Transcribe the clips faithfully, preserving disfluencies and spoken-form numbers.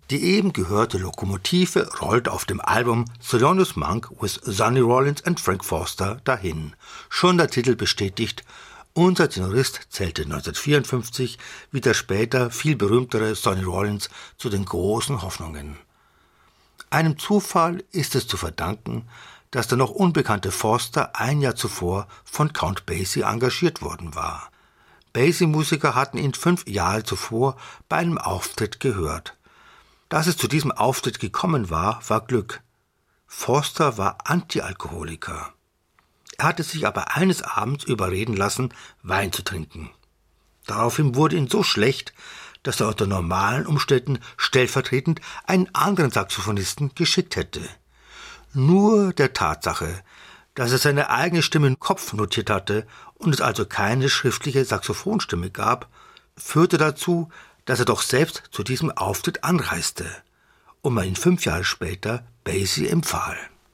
Die eben gehörte Lokomotive rollte auf dem Album Thelonious Monk with Sonny Rollins and Frank Foster dahin. Schon der Titel bestätigt, unser Tenorist zählte neunzehnhundertvierundfünfzig wie der später viel berühmtere Sonny Rollins zu den großen Hoffnungen. Einem Zufall ist es zu verdanken, dass der noch unbekannte Foster ein Jahr zuvor von Count Basie engagiert worden war. Basie-Musiker hatten ihn fünf Jahre zuvor bei einem Auftritt gehört. Dass es zu diesem Auftritt gekommen war, war Glück. Foster war Antialkoholiker. Er hatte sich aber eines Abends überreden lassen, Wein zu trinken. Daraufhin wurde ihm so schlecht, dass er unter normalen Umständen stellvertretend einen anderen Saxophonisten geschickt hätte. Nur der Tatsache, dass er seine eigene Stimme im Kopf notiert hatte und es also keine schriftliche Saxophonstimme gab, führte dazu, dass er doch selbst zu diesem Auftritt anreiste und man ihn fünf Jahre später Basie empfahl.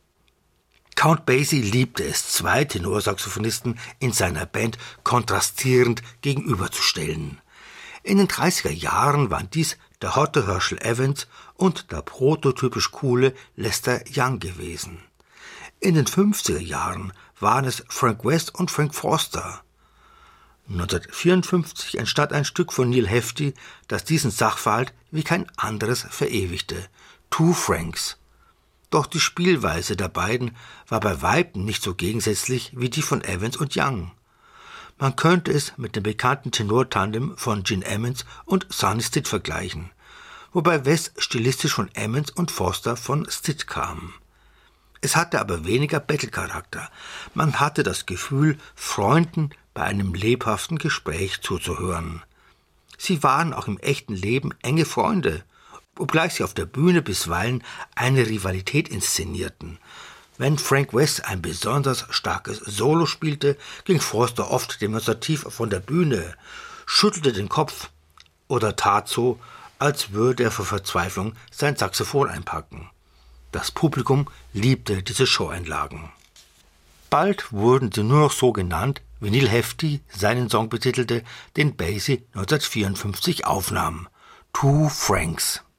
Count Basie liebte es, zwei Tenorsaxophonisten in seiner Band kontrastierend gegenüberzustellen. In den dreißiger Jahren waren dies der hotte Herschel Evans und der prototypisch coole Lester Young gewesen. In den fünfziger Jahren waren es Frank West und Frank Foster. neunzehnhundertvierundfünfzig entstand ein Stück von Neal Hefti, das diesen Sachverhalt wie kein anderes verewigte, Two Franks. Doch die Spielweise der beiden war bei weitem nicht so gegensätzlich wie die von Evans und Young. Man könnte es mit dem bekannten Tenortandem von Gene Ammons und Sonny Stitt vergleichen, wobei West stilistisch von Ammons und Foster von Stitt kam. Es hatte aber weniger Battle-Charakter. Man hatte das Gefühl, Freunden bei einem lebhaften Gespräch zuzuhören. Sie waren auch im echten Leben enge Freunde, obgleich sie auf der Bühne bisweilen eine Rivalität inszenierten. Wenn Frank West ein besonders starkes Solo spielte, ging Foster oft demonstrativ von der Bühne, schüttelte den Kopf oder tat so, als würde er vor Verzweiflung sein Saxophon einpacken. Das Publikum liebte diese Showeinlagen. Bald wurden sie nur noch so genannt, wie Neal Hefti seinen Song betitelte, den Basie neunzehnhundertvierundfünfzig aufnahm. Two Franks.